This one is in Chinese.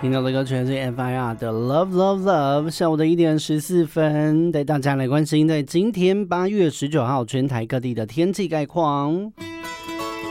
听到的歌曲是 FIR 的 Love Love Love。 下午的1:14，带大家来关心在今天8月19号全台各地的天气概况。